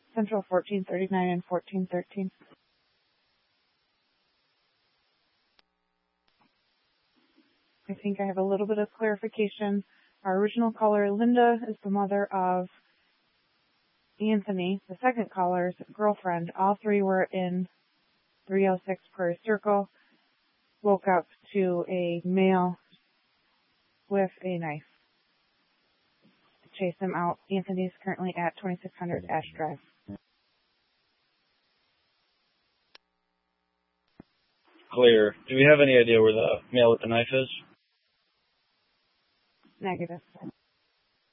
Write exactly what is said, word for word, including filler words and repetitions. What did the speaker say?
Central fourteen thirty-nine and fourteen thirteen. I think I have a little bit of clarification. Our original caller, Linda, is the mother of Anthony, the second caller's girlfriend. All three were in three oh six Prairie Circle, woke up to a male with a knife to chase him out. Anthony is currently at twenty-six hundred Ash Drive. Clear. Do we have any idea where the male with the knife is? Negative.